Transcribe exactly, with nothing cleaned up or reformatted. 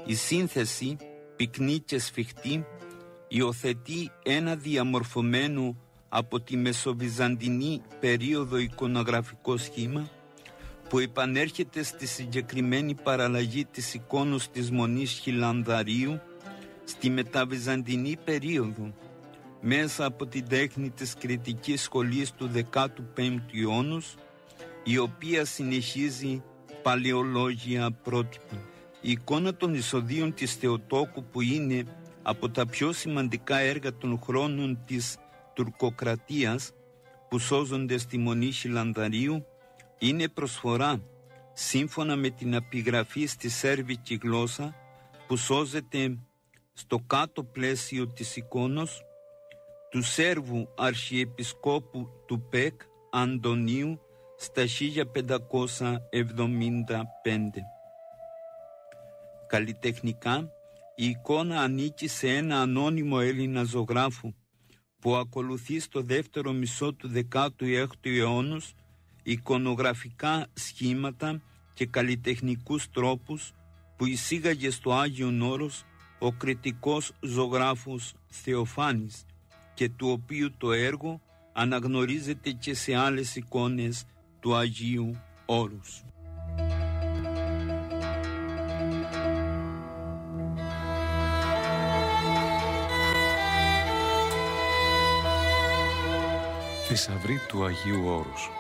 Η σύνθεση, πυκνή και σφιχτή, υιοθετεί ένα διαμορφωμένο από τη μεσοβυζαντινή περίοδο εικονογραφικό σχήμα που επανέρχεται στη συγκεκριμένη παραλλαγή της εικόνος της Μονής Χιλανδαρίου στη μεταβυζαντινή περίοδο μέσα από την τέχνη της κριτικής σχολής του δέκατου πέμπτου αιώνα, η οποία συνεχίζει παλαιολόγια πρότυπα. Η εικόνα των εισοδείων της Θεοτόκου, που είναι από τα πιο σημαντικά έργα των χρόνων της τουρκοκρατίας που σώζονται στη Μονή Χιλανδαρίου, είναι προσφορά σύμφωνα με την απειγραφή στη σέρβικη γλώσσα που σώζεται στο κάτω πλαίσιο της εικόνος του Σέρβου Αρχιεπισκόπου του Πεκ Αντωνίου στα χίλια πεντακόσια εβδομήντα πέντε. Καλλιτεχνικά, η εικόνα ανήκει σε ένα ανώνυμο Έλληνα ζωγράφου που ακολουθεί στο δεύτερο μισό του δέκατου έκτου αιώνα εικονογραφικά σχήματα και καλλιτεχνικούς τρόπους που εισήγαγε στο Άγιον Όρος ο κριτικός ζωγράφος Θεοφάνης και του οποίου το έργο αναγνωρίζεται και σε άλλες εικόνες του Αγίου Όρους. Θησαυρή του Αγίου Όρους.